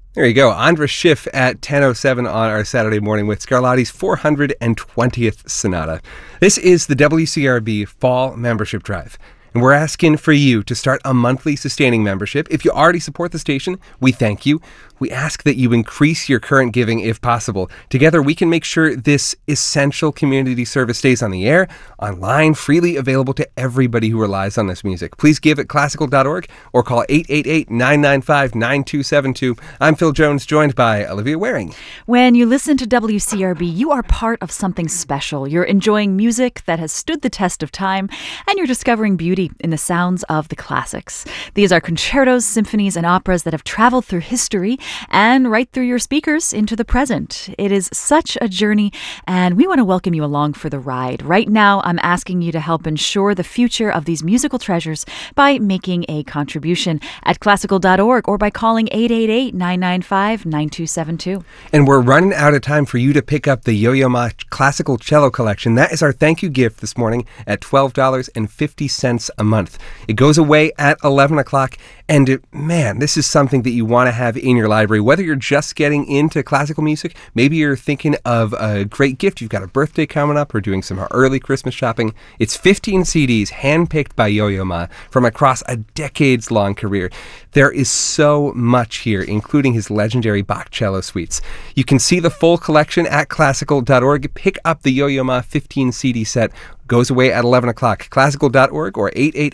There you go. Andras Schiff at 10:07 on our Saturday morning with Scarlatti's 420th Sonata. This is the WCRB Fall Membership Drive. And we're asking for you to start a monthly sustaining membership. If you already support the station, we thank you. We ask that you increase your current giving if possible. Together, we can make sure this essential community service stays on the air, online, freely available to everybody who relies on this music. Please give at classical.org or call 888-995-9272. I'm Phil Jones, joined by Olivia Waring. When you listen to WCRB, you are part of something special. You're enjoying music that has stood the test of time, and you're discovering beauty in the sounds of the classics. These are concertos, symphonies, and operas that have traveled through history and right through your speakers into the present. It is such a journey, and we want to welcome you along for the ride. Right now, I'm asking you to help ensure the future of these musical treasures by making a contribution at classical.org or by calling 888-995-9272. And we're running out of time for you to pick up the Yo-Yo Ma Classical Cello Collection. That is our thank you gift this morning at $12.50 a month. It goes away at 11 o'clock, and man, this is something that you want to have in your library. Whether you're just getting into classical music, maybe you're thinking of a great gift, you've got a birthday coming up, or doing some early Christmas shopping. It's 15 CDs handpicked by Yo-Yo Ma from across a decades-long career. There is so much here, including his legendary Bach cello suites. You can see the full collection at classical.org. Pick up the Yo-Yo Ma 15 CD set. Goes away at 11 o'clock. Classical.org or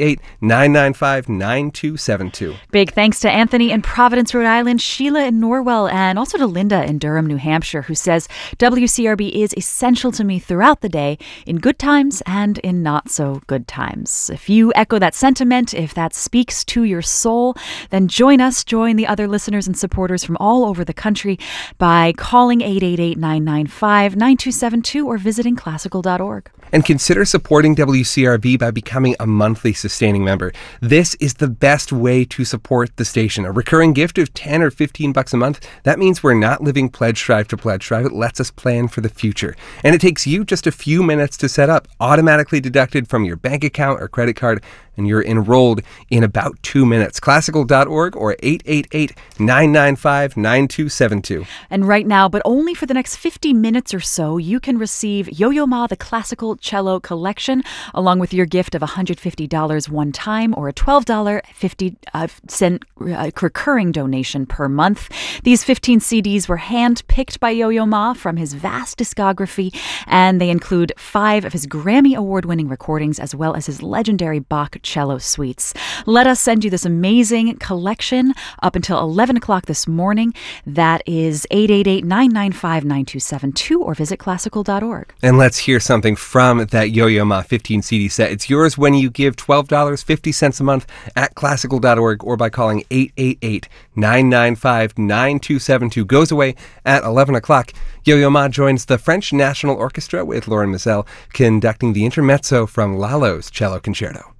888-995-9272. Big thanks to Anthony in Providence, Rhode Island, Sheila in Norwell, and also to Linda in Durham, New Hampshire, who says, WCRB is essential to me throughout the day, in good times and in not so good times. If you echo that sentiment, if that speaks to your soul, then join us, join the other listeners and supporters from all over the country by calling 888-995-9272 or visiting classical.org. And consider supporting WCRB by becoming a monthly sustaining member. This is the best way to support the station. A recurring gift of $10 or $15 a month. That means we're not living pledge drive to pledge drive. It lets us plan for the future. And it takes you just a few minutes to set up, automatically deducted from your bank account or credit card, and you're enrolled in about 2 minutes. Classical.org or 888-995-9272. And right now, but only for the next 50 minutes or so, you can receive Yo-Yo Ma, the Classical Cello Collection, along with your gift of $150 one time or a $12.50 recurring donation per month. These 15 CDs were hand-picked by Yo-Yo Ma from his vast discography, and they include 5 of his Grammy Award-winning recordings as well as his legendary Bach cello suites. Let us send you this amazing collection up until 11 o'clock this morning. That is 888-995-9272 or visit classical.org. And let's hear something from that Yo-Yo Ma 15 CD set. It's yours when you give $12.50 a month at classical.org or by calling 888-995-9272. Goes away at 11 o'clock. Yo-Yo Ma joins the French National Orchestra with Lauren Mizell conducting the intermezzo from Lalo's Cello Concerto.